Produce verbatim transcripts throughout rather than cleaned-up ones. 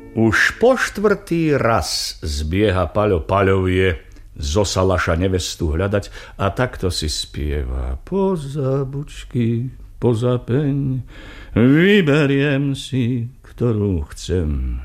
Už po štvrtý raz zbieha Paľo Paľovie zo Salaša nevestu hľadať a takto si spieva. Poza bučky, poza peň, vyberiem si, ktorú chcem.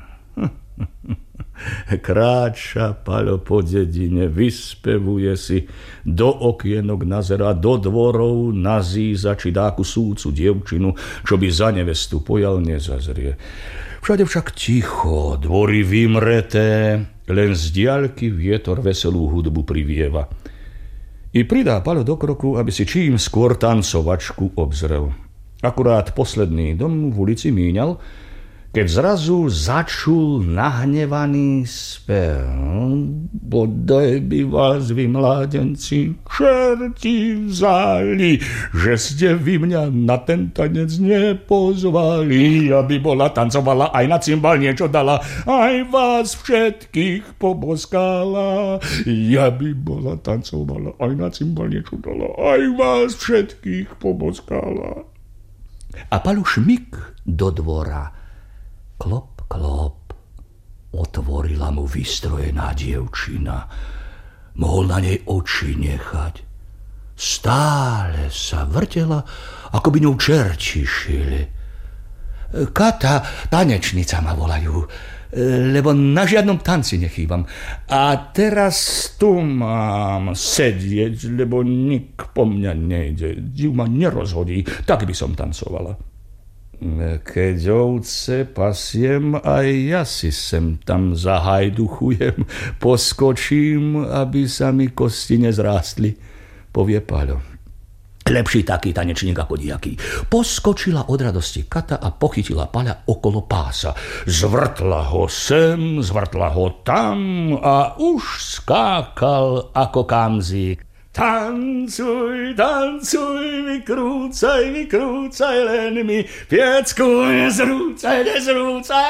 Kráča Paľo po dedine, vyspevuje si, do okienok nazerá, do dvorov nazíza, či dáku súcu dievčinu, čo by za nevestu pojal, nezazrie. Všade však ticho, dvory vymreté, len z diaľky vietor veselú hudbu privieva. I pridá Paľo do kroku, aby si čím skôr tancovačku obzrel. Akurát posledný dom v ulici míňal, keď zrazu začul nahnevaný spev. Bodaj by vás, vy mládenci, čerti vzali, že ste vy mňa na ten tanec nepozvali, aby bola tancovala, aj na cymbal niečo dala, aj vás všetkých poboskala. Ja by bola tancovala, aj na cymbal niečo dala, aj vás všetkých poboskala. A Paľo šmik do dvora. Klop, klop, otvorila mu vystrojená dievčina. Mohol na nej oči nechať. Stále sa vrtela, ako by ňou čerti šili. Kata, tanečnica ma volajú, lebo na žiadnom tanci nechýbam. A teraz tu mám sedieť, lebo nik po mňa nejde. Div ma nerozhodí, tak by som tancovala. Keď ovce pasiem, aj ja si sem tam zahajduchujem, poskočím, aby sa mi kosti nezrástli, povie Paľo. Lepší taký tanečník ako dijaký. Poskočila od radosti Kata a pochytila Paľa okolo pása. Zvrtla ho sem, zvrtla ho tam a už skákal ako kamzík. Tancuj, tancuj, vykrúcaj, vykrúcaj, len mi piecku nezrúcaj, nezrúcaj.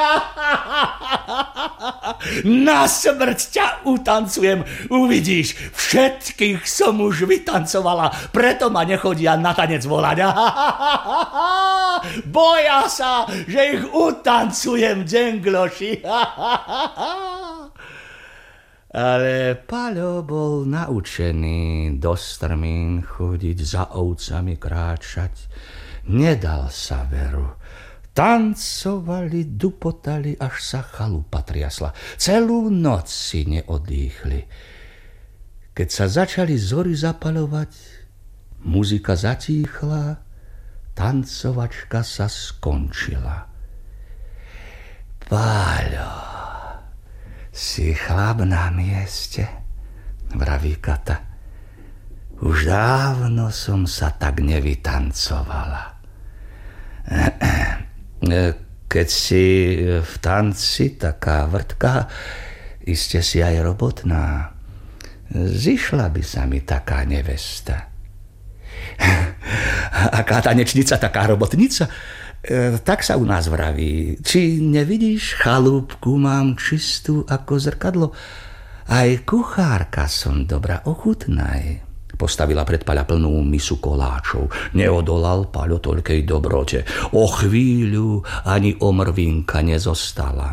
Na smrť ťa utancujem, uvidíš, všetkých som už vytancovala, preto ma nechodia na tanec volať. Boja sa, že ich utancujem, džengloši. Ale Paľo bol naučený do strmín chodiť, za ovcami kráčať. Nedal sa veru. Tancovali, dupotali, až sa chalupa triasla. Celú noc si neodýchli. Keď sa začali zory zapaľovať, muzika zatíchla, tancovačka sa skončila. Paľo, si chlap na mieste, vraví Kata. Už dávno som sa tak nevytancovala. Keď si v tanci taká vrtká, iste si aj robotná. Zišla by sa mi taká nevesta. Aká tanečnica, taká robotnica? Tak sa u nás vraví. Či nevidíš, chalúbku mám čistú ako zrkadlo. Aj kuchárka som dobrá, ochutnaj. Postavila pred Paľa plnú misu koláčov. Neodolal Paľo toľkej dobrote. O chvíľu ani omrvinka nezostala.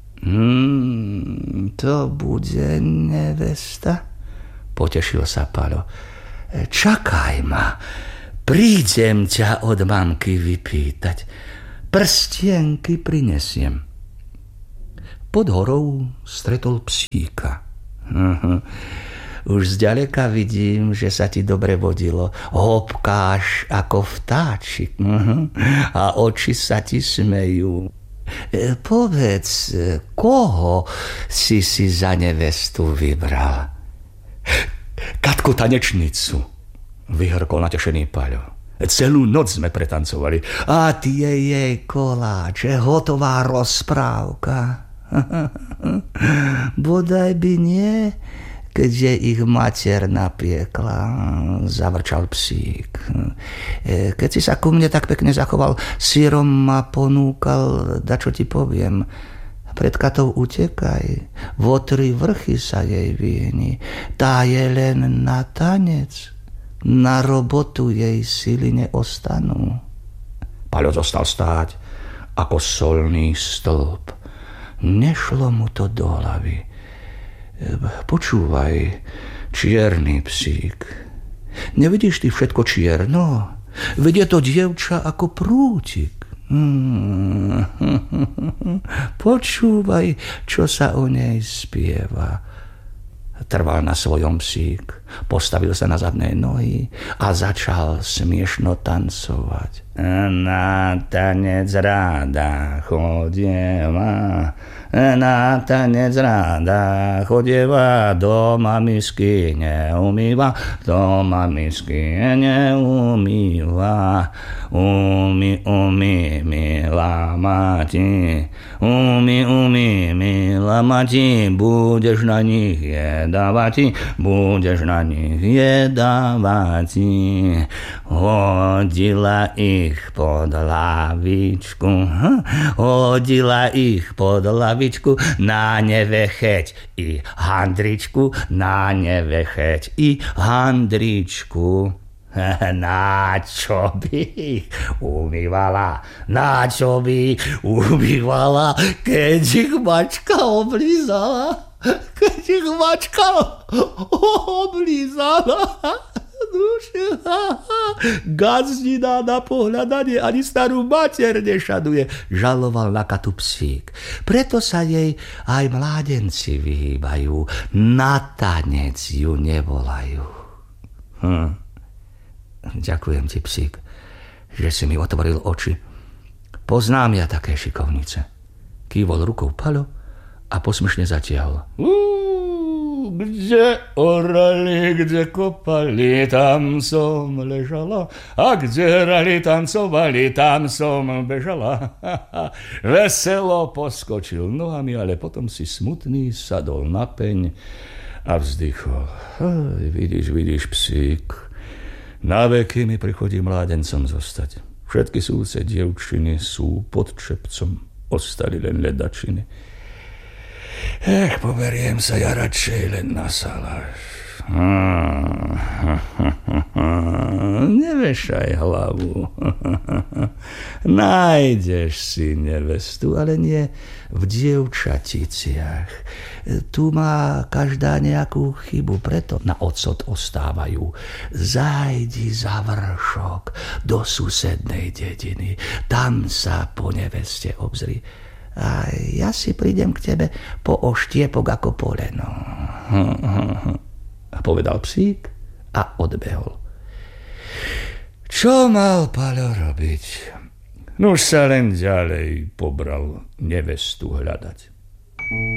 Hmm, to bude nevesta? Potešil sa Paľo. Čakaj ma. Prídem ťa od mamky vypýtať. Prstienky prinesiem. Pod horou stretol psíka. Uh-huh. Už zďaleka vidím, že sa ti dobre vodilo. Hopkáš ako vtáčik. Uh-huh. A oči sa ti smejú. E, povedz, koho si si za nevestu vybral? Katku tanečnicu, vyhrkol natešený Paľo. Celú noc sme pretancovali. A tie jej koláče, hotová rozprávka. Bodaj by nie, keďže ich mater napiekla, zavrčal psík. Keď si sa ku mne tak pekne zachoval, sírom ma ponúkal, dačo ti poviem. Pred Katou utekaj, vo tri vrchy sa jej vyhni. Tá je len na tanec, na robotu jej sily neostanú. Paľo zostal stáť ako solný stĺp. Nešlo mu to do hlavy. Počúvaj, čierny psík, nevidíš ty všetko čierno? Veď je to dievča ako prútik. Hmm. Počúvaj, čo sa o nej spieva. Trval na svojom psík, postavil sa na zadné nohy a začal smiešno tancovať. Na tanec ráda chodieva, na tanec ráda chodieva, doma misky neumýva, doma misky neumýva. Umi, umi, milá mati, umi, umi, milá mati, budeš na nich jedávať, budeš na nich jedávať. Hodila ich pod lavičku, hodila ich pod lavičku, na nevecheť i handričku, na nevecheť i handričku. Na čo by ich umývala, na čo by umývala, keď ich mačka oblízala, keď ich mačka oblízala. Gazdina na pohľadanie ani starú mater nešaduje, žaloval na Katu psík. Preto sa jej aj mládenci vyhýbajú, na tanec ju nevolajú. Hm. Ďakujem ti, psík, že si mi otvoril oči. Poznám ja také šikovnice. Kývol rukou Paľo a posmešne zatiahol. Uú, kde orali, kde kopali, tam som ležala. A kde rali, tancovali, tam som bežala. Veselo poskočil nohami, ale potom si smutný sadol na peň a vzdychol. Aj, vidíš, vidíš, psík, na veky mi prichodí mládencom zostať. Všetky súce dievčiny sú pod čepcom, ostali len ledačiny. Ech, poberiem sa ja radšej len na saláš. Nevešaj hlavu. Nájdeš si nevestu, ale nie v dievčaticiach. Tu má každá nejakú chybu, preto na odsud ostávajú. Zájdi za vršok do susednej dediny, tam sa po neveste obzri. A ja si prídem k tebe po oštiepok ako poleno. A povedal psík a odbehol. Čo mal Paľo robiť? Nuž sa len ďalej pobral nevestu hľadať.